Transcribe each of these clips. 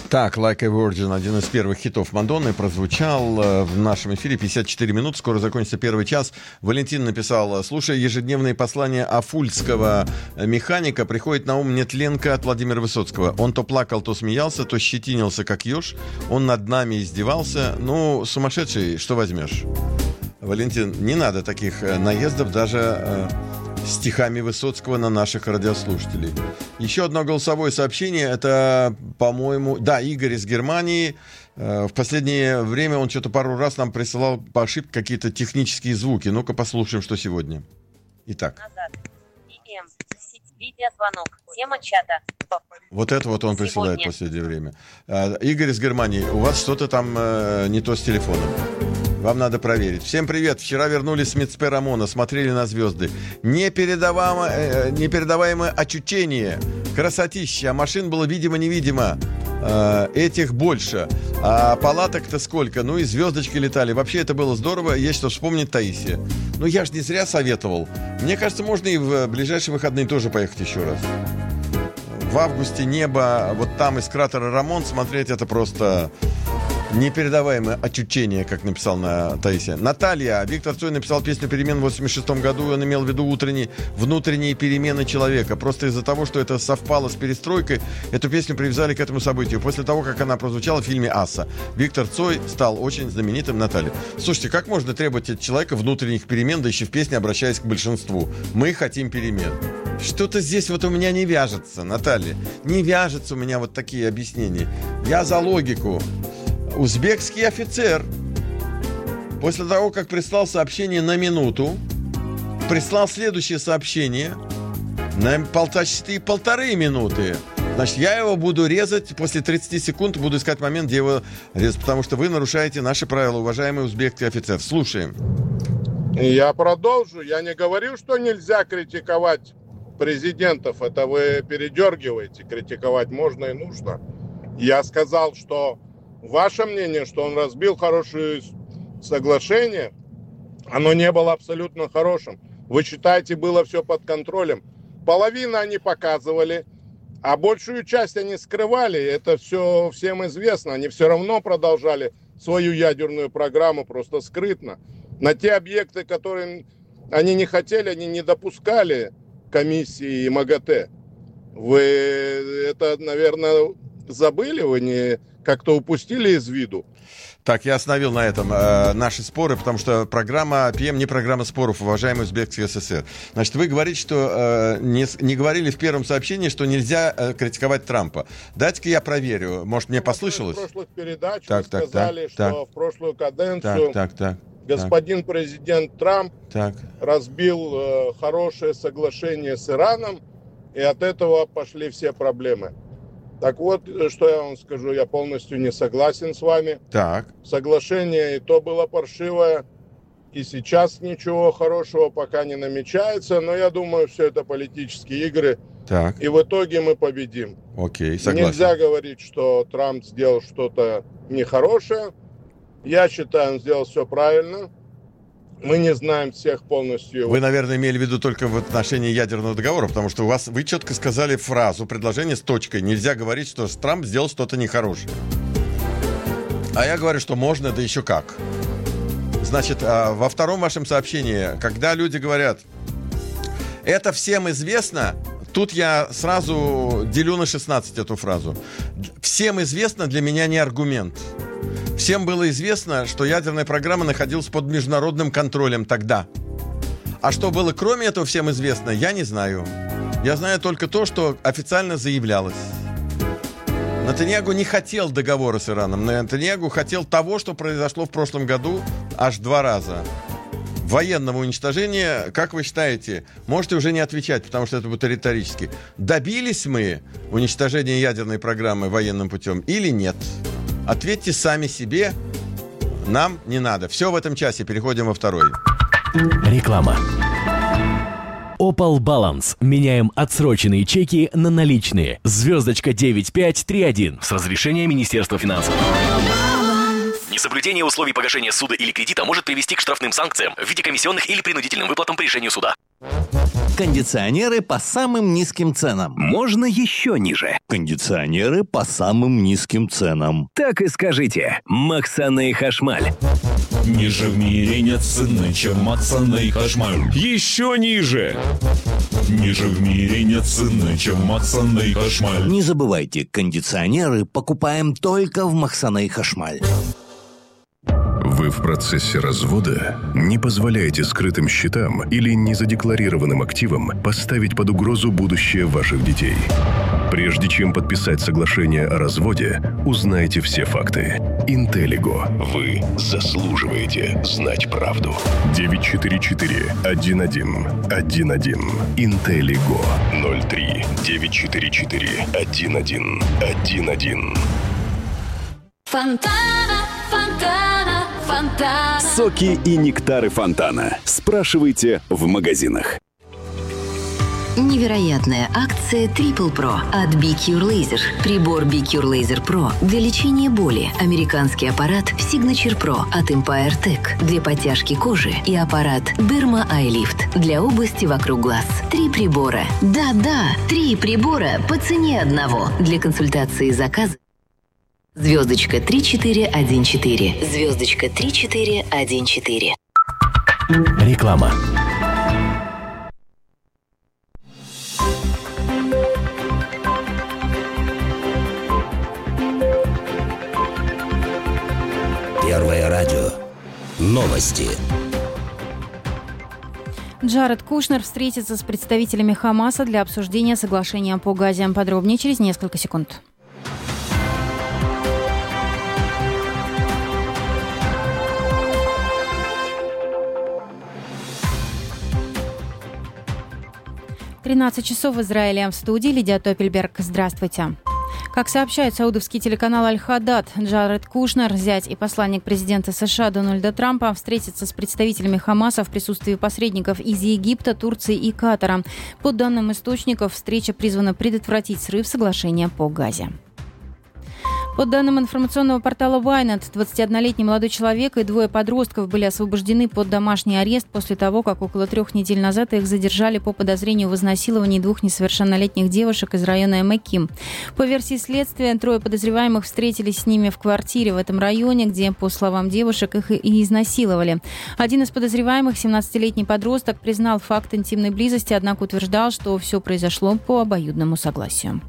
Так, Like a Virgin, один из первых хитов Мадонны, прозвучал в нашем эфире. 54 минуты, скоро закончится первый час. Валентин написал: слушая ежедневные послания афульского механика, приходит на ум нетленка от Владимира Высоцкого. Он то плакал, то смеялся, то щетинился, как еж. Он над нами издевался. Ну, сумасшедший, что возьмешь? Валентин, не надо таких наездов даже стихами Высоцкого на наших радиослушателей. Еще одно голосовое сообщение. Это, по-моему, да, Игорь из Германии. В последнее время он что-то пару раз нам присылал по ошибке какие-то технические звуки. Ну-ка послушаем, что сегодня. Итак. Видеозвонок. Тема чата. Вот это вот он присылает в последнее время. Игорь из Германии, у вас что-то там не то с телефоном. Вам надо проверить. Всем привет. Вчера вернулись с Мецпе Рамона, смотрели на звезды. Непередаваемое ощущение. Красотища. Машин было видимо-невидимо. Этих больше. А палаток-то сколько? Ну и звездочки летали. Вообще это было здорово. Есть что вспомнить, Таисия. Ну я же не зря советовал. Мне кажется, можно и в ближайшие выходные тоже поехать еще раз. В августе небо вот там из кратера Рамон смотреть — это просто непередаваемое ощущение, как написал Таисия. Наталья. Виктор Цой написал песню «Перемен» в 86 году, и он имел в виду внутренние перемены человека. Просто из-за того, что это совпало с перестройкой, эту песню привязали к этому событию. После того, как она прозвучала в фильме «Асса», Виктор Цой стал очень знаменитым. Наталья. Слушайте, как можно требовать от человека внутренних перемен, да еще в песне обращаясь к большинству? Мы хотим перемен. Что-то здесь вот у меня не вяжется, Наталья. Не вяжется у меня вот такие объяснения. Я за логику. Узбекский офицер после того, как прислал сообщение на минуту, прислал следующее сообщение на почти 1,5 минуты. Значит, я его буду резать после 30 секунд, буду искать момент, где его резать, потому что вы нарушаете наши правила, уважаемый узбекский офицер. Слушаем. Я продолжу. Я не говорю, что нельзя критиковать президентов. Это вы передергиваете. Критиковать можно и нужно. Я сказал, что ваше мнение, что он разбил хорошее соглашение, оно не было абсолютно хорошим. Вы считаете, было все под контролем. Половину они показывали, а большую часть они скрывали. Это все всем известно. Они все равно продолжали свою ядерную программу просто скрытно. На те объекты, которые они не хотели, они не допускали комиссии и МАГАТЭ. Вы это, наверное, забыли, вы не как-то упустили из виду. Так, я остановил на этом наши споры, потому что программа ПМ не программа споров, уважаемый Узбекский СССР. Значит, вы говорите, что не говорили в первом сообщении, что нельзя критиковать Трампа. Дайте-ка я проверю. Может, мне послышалось? В прошлых передачах вы сказали, что в прошлую каденцию господин президент Трамп разбил хорошее соглашение с Ираном, и от этого пошли все проблемы. Так вот, что я вам скажу, я полностью не согласен с вами. Так. Соглашение и то было паршивое, и сейчас ничего хорошего пока не намечается, но я думаю, все это политические игры, и в итоге мы победим. Окей, согласен. Нельзя говорить, что Трамп сделал что-то нехорошее. Я считаю, он сделал все правильно. Мы не знаем всех полностью. Вы, наверное, имели в виду только в отношении ядерного договора, потому что вы четко сказали фразу, предложение с точкой. Нельзя говорить, что Трамп сделал что-то нехорошее. А я говорю, что можно, да еще как. Значит, во втором вашем сообщении, когда люди говорят, это всем известно, тут я сразу делю на 16 эту фразу. Всем известно для меня не аргумент. Всем было известно, что ядерная программа находилась под международным контролем тогда. А что было кроме этого всем известно, я не знаю. Я знаю только то, что официально заявлялось. Нетаньяху не хотел договора с Ираном. Нетаньяху хотел того, что произошло в прошлом году аж 2 раза. Военного уничтожения, как вы считаете, можете уже не отвечать, потому что это будет риторически. Добились мы уничтожения ядерной программы военным путем или нет? Ответьте сами себе, нам не надо. Все в этом часе, переходим во второй. Реклама. Opal Balance. Меняем отсроченные чеки на наличные. Звездочка 9531 с разрешения Министерства финансов. Несоблюдение условий погашения суда или кредита может привести к штрафным санкциям в виде комиссионных или принудительным выплатам по решению суда. Кондиционеры по самым низким ценам. Можно еще ниже. Кондиционеры по самым низким ценам. Так и скажите. Максаны Хашмаль. Ниже в мире нет цены, чем Максаны Хашмаль. Еще ниже. Ниже в мире нет цены, чем Максаны Хашмаль. Не забывайте, кондиционеры покупаем только в Максаны Хашмаль. Вы в процессе развода? Не позволяйте скрытым счетам или незадекларированным активам поставить под угрозу будущее ваших детей. Прежде чем подписать соглашение о разводе, узнайте все факты. Интеллиго. Вы заслуживаете знать правду. 944-11-11. Интеллиго. 03-944-11-11. Фонтана, фонтана, фонтана. Соки и нектары фонтана. Спрашивайте в магазинах. Невероятная акция Triple Pro от BeCure Laser. Прибор BeCure Laser Pro для лечения боли. Американский аппарат Signature Pro от Empire Tech для подтяжки кожи и аппарат Derma Eye Lift для области вокруг глаз. 3 прибора. Да-да, 3 прибора по цене одного. Для консультации и заказа звездочка 3414. Звездочка 3414. Реклама. Первое радио. Новости. Джаред Кушнер встретится с представителями Хамаса для обсуждения соглашения по Газе. Подробнее через несколько секунд. «13 часов в Израиле». В студии Лидия Топельберг. Здравствуйте. Как сообщает саудовский телеканал «Аль-Хадад», Джаред Кушнер, зять и посланник президента США Дональда Трампа, встретится с представителями Хамаса в присутствии посредников из Египта, Турции и Катара. По данным источников, встреча призвана предотвратить срыв соглашения по Газе. По данным информационного портала Ynet, 21-летний молодой человек и 2 подростков были освобождены под домашний арест после того, как около 3 недель назад их задержали по подозрению в изнасиловании 2 несовершеннолетних девушек из района Эмеким. По версии следствия, 3 подозреваемых встретились с ними в квартире в этом районе, где, по словам девушек, их и изнасиловали. Один из подозреваемых, 17-летний подросток, признал факт интимной близости, однако утверждал, что все произошло по обоюдному согласию.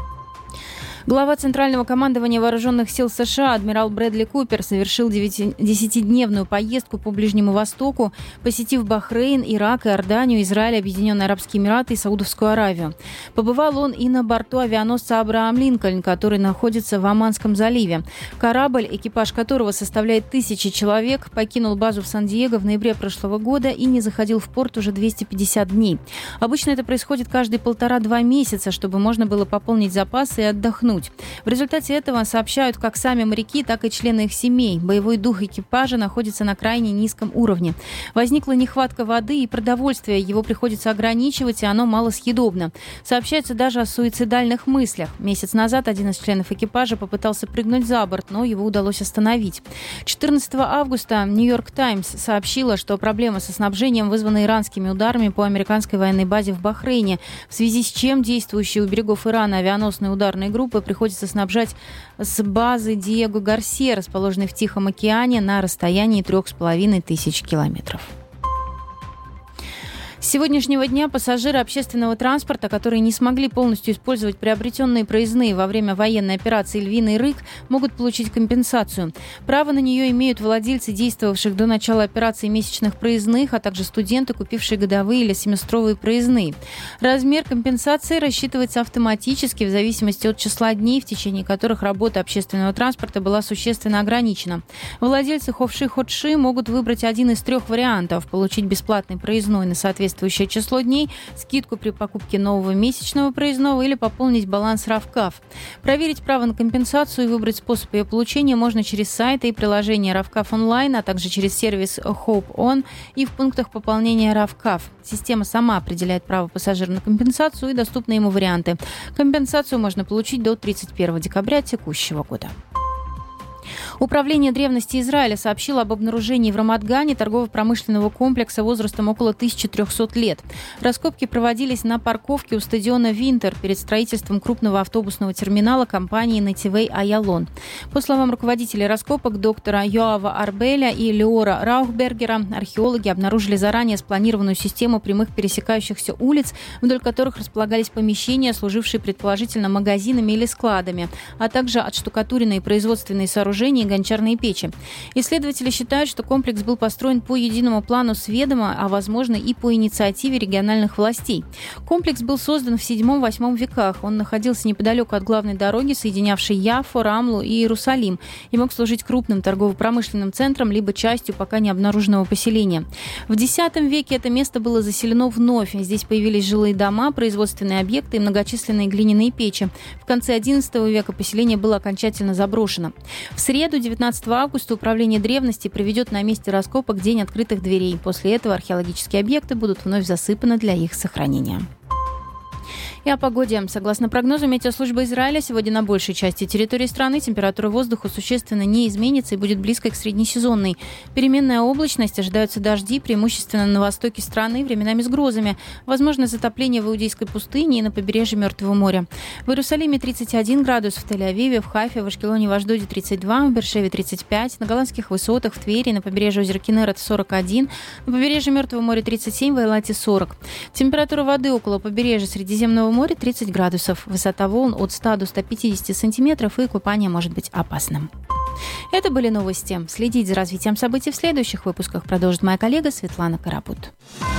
Глава Центрального командования Вооруженных сил США адмирал Брэдли Купер совершил 10-дневную поездку по Ближнему Востоку, посетив Бахрейн, Ирак, Иорданию, Израиль, Объединенные Арабские Эмираты и Саудовскую Аравию. Побывал он и на борту авианосца «Абрахам Линкольн», который находится в Оманском заливе. Корабль, экипаж которого составляет 1000 человек, покинул базу в Сан-Диего в ноябре прошлого года и не заходил в порт уже 250 дней. Обычно это происходит каждые 1,5-2 месяца, чтобы можно было пополнить запасы и отдохнуть. В результате этого, сообщают как сами моряки, так и члены их семей, боевой дух экипажа находится на крайне низком уровне. Возникла нехватка воды и продовольствия, его приходится ограничивать, и оно малосъедобно. Сообщается даже о суицидальных мыслях. Месяц назад один из членов экипажа попытался прыгнуть за борт, но его удалось остановить. 14 августа «Нью-Йорк Таймс» сообщила, что проблемы со снабжением вызваны иранскими ударами по американской военной базе в Бахрейне, в связи с чем действующие у берегов Ирана авианосные ударные группы приходится снабжать с базы Диего Гарсия, расположенной в Тихом океане на расстоянии 3500 километров. С сегодняшнего дня пассажиры общественного транспорта, которые не смогли полностью использовать приобретенные проездные во время военной операции «Львиный рык», могут получить компенсацию. Право на нее имеют владельцы действовавших до начала операции месячных проездных, а также студенты, купившие годовые или семестровые проездные. Размер компенсации рассчитывается автоматически в зависимости от числа дней, в течение которых работа общественного транспорта была существенно ограничена. Владельцы ховши-ходши могут выбрать один из 3 вариантов: получить бесплатный проездной на соответствующее число дней, скидку при покупке нового месячного проездного или пополнить баланс Равкаф. Проверить право на компенсацию и выбрать способ ее получения можно через сайты и приложение Равкаф онлайн, а также через сервис Hope On и в пунктах пополнения Равкаф. Система сама определяет право пассажира на компенсацию и доступны ему варианты. Компенсацию можно получить до 31 декабря текущего года. Управление древности Израиля сообщило об обнаружении в Рамат-Гане торгово-промышленного комплекса возрастом около 1300 лет. Раскопки проводились на парковке у стадиона «Винтер» перед строительством крупного автобусного терминала компании «Нативей Аялон». По словам руководителей раскопок доктора Йоава Арбеля и Леора Раухбергера, археологи обнаружили заранее спланированную систему прямых пересекающихся улиц, вдоль которых располагались помещения, служившие предположительно магазинами или складами, а также отштукатуренные производственные сооружения и гончарные печи. Исследователи считают, что комплекс был построен по единому плану с ведома, а возможно и по инициативе региональных властей. Комплекс был создан в VII-VIII веках. Он находился неподалеку от главной дороги, соединявшей Яффу, Рамлу и Иерусалим, и мог служить крупным торгово-промышленным центром либо частью пока не обнаруженного поселения. В X веке это место было заселено вновь. Здесь появились жилые дома, производственные объекты и многочисленные глиняные печи. В конце XI века поселение было окончательно заброшено. В среду, 19 августа, Управление древности проведет на месте раскопок День открытых дверей. После этого археологические объекты будут вновь засыпаны для их сохранения. И о погоде. Согласно прогнозу Метеослужбы Израиля, сегодня на большей части территории страны температура воздуха существенно не изменится и будет близкой к среднесезонной. Переменная облачность, ожидаются дожди, преимущественно на востоке страны, временами с грозами. Возможно затопление в Иудейской пустыне и на побережье Мертвого моря. В Иерусалиме 31 градус, в Тель-Авиве, в Хайфе, в Ашкелоне, в Ашдоде 32, в Бершеве 35, на Голландских высотах, в Твери, на побережье озера Кинерет 41, на побережье Мертвого моря 37, в Эйлате 40. Температура воды около побережья Средиземного моря 30 градусов. Высота волн от 100 до 150 сантиметров, и купание может быть опасным. Это были новости. Следить за развитием событий в следующих выпусках продолжит моя коллега Светлана Карапут.